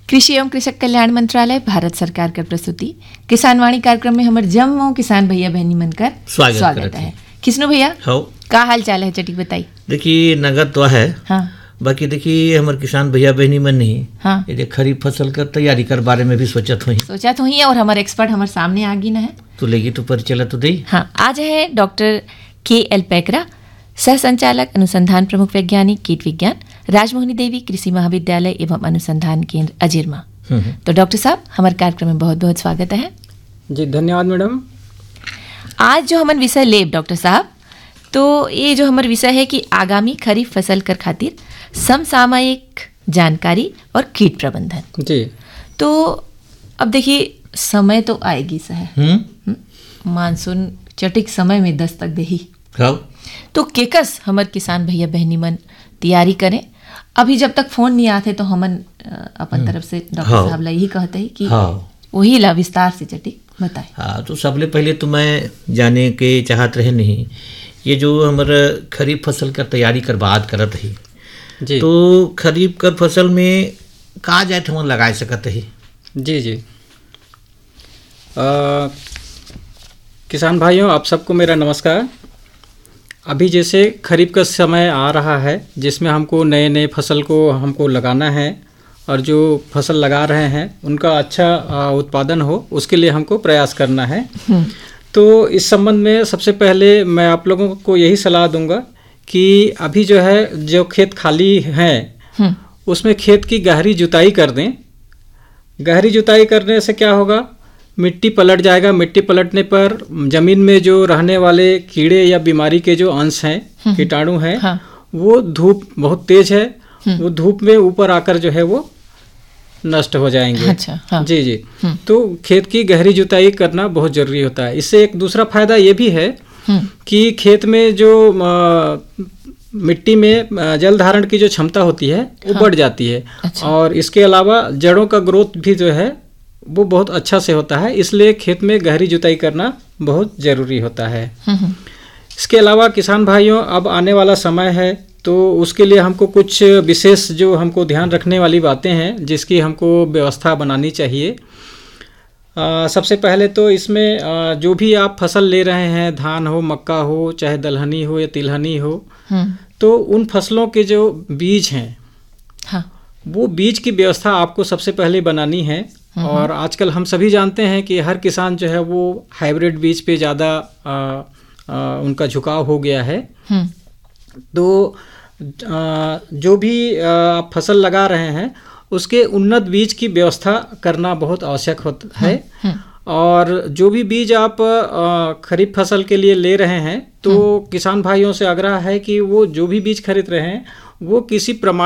कृषि एवं कृषक कल्याण मंत्रालय भारत सरकार कर प्रस्तुति किसान वाणी कार्यक्रम में हमर जम्मो किसान भैया बहनी मन कर स्वागत है। किसनो भैया हो का हाल चाल है चटी बताई। देखिए नगद तो है हाँ बाकी देखिए हमार किसान भैया बहनी मन नहीं हाँ ये खरीफ फसल कर तैयारी कर बारे में भी सोचा तो ही और हमारे एक्सपर्ट हमारे सामने आ गई ना है तो लेगी तो परिचय तो दे। हाँ आज है डॉक्टर KL पैकरा सह संचालक अनुसंधान प्रमुख वैज्ञानिक कीट विज्ञान राजमोहनी देवी कृषि महाविद्यालय एवं अनुसंधान केंद्र अजीरमा। तो डॉक्टर साहब हमारे कार्यक्रम में बहुत बहुत स्वागत है जी। धन्यवाद मैडम। आज जो हमारे विषय लेब डॉक्टर साहब तो ये जो हमारे विषय है कि आगामी खरीफ फसल कर खातिर समसामयिक जानकारी और कीट प्रबंधन जी। तो अब देखिए समय तो आएगी सह मानसून चटिक समय में दस्तक देही तो केकस हमर किसान भैया बहनी मन तैयारी करें। अभी जब तक फोन नहीं आते तो हमन अपन तरफ से डॉक्टर साहब ला यही कहते हैं कि वही ला विस्तार से चटिक बताए। हाँ तो सबले पहले तो मैं जाने के चाहत रहे नहीं ये जो हमारा खरीफ फसल का तैयारी कर बात करत है जी। तो खरीफ कर फसल में का जात हम लगा सकत है। जी जी किसान भाइयों आप सबको मेरा नमस्कार। अभी जैसे खरीफ का समय आ रहा है जिसमें हमको नए नए फसल को हमको लगाना है और जो फसल लगा रहे हैं उनका अच्छा उत्पादन हो उसके लिए हमको प्रयास करना है। तो इस संबंध में सबसे पहले मैं आप लोगों को यही सलाह दूंगा कि अभी जो है जो खेत खाली हैं उसमें खेत की गहरी जुताई कर दें। गहरी जुताई करने से क्या होगा मिट्टी पलट जाएगा। मिट्टी पलटने पर जमीन में जो रहने वाले कीड़े या बीमारी के जो अंश हैं कीटाणु हैं वो धूप बहुत तेज है वो धूप में ऊपर आकर जो है वो नष्ट हो जाएंगे। अच्छा, हाँ। जी जी तो खेत की गहरी जुताई करना बहुत जरूरी होता है। इससे एक दूसरा फायदा ये भी है कि खेत में जो मिट्टी में जल धारण की जो क्षमता होती है वो बढ़ जाती है। अच्छा। और इसके अलावा जड़ों का ग्रोथ भी जो है वो बहुत अच्छा से होता है। इसलिए खेत में गहरी जुताई करना बहुत ज़रूरी होता है। इसके अलावा किसान भाइयों अब आने वाला समय है तो उसके लिए हमको कुछ विशेष जो हमको ध्यान रखने वाली बातें हैं जिसकी हमको व्यवस्था बनानी चाहिए। सबसे पहले तो इसमें जो भी आप फसल ले रहे हैं धान हो मक्का हो चाहे दलहनी हो या तिलहनी हो तो उन फसलों के जो बीज हैं वो बीज की व्यवस्था आपको सबसे पहले बनानी है। और आजकल हम सभी जानते हैं कि हर किसान जो है वो हाइब्रिड बीज पे ज़्यादा उनका झुकाव हो गया है। तो जो भी आप फसल लगा रहे हैं उसके उन्नत बीज की व्यवस्था करना बहुत आवश्यक होता है। और जो भी बीज आप खरीफ फसल के लिए ले रहे हैं तो किसान भाइयों से आग्रह है कि वो जो भी बीज खरीद रहे हैं वो किसी प्रमाण